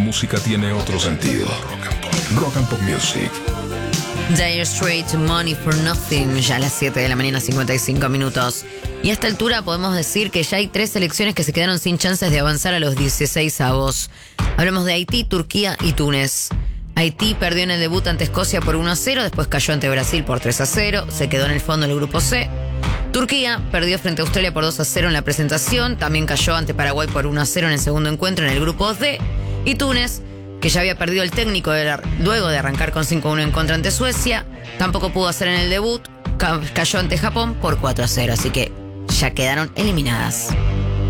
música tiene otro sentido. Rock and Pop Music. Dire Straits, Money for Nothing, ya a las 7 de la mañana, 55 minutos. Y a esta altura podemos decir que ya hay 3 selecciones que se quedaron sin chances de avanzar a los 16avos. Hablamos de Haití, Turquía y Túnez. Haití perdió en el debut ante Escocia por 1-0, después cayó ante Brasil por 3-0, se quedó en el fondo del grupo C. Turquía perdió frente a Australia por 2-0 en la presentación, también cayó ante Paraguay por 1-0 en el segundo encuentro en el grupo D. Y Túnez, que ya había perdido el técnico luego de arrancar con 5-1 en contra ante Suecia, tampoco pudo hacer en el debut, cayó ante Japón por 4-0, así que ya quedaron eliminadas.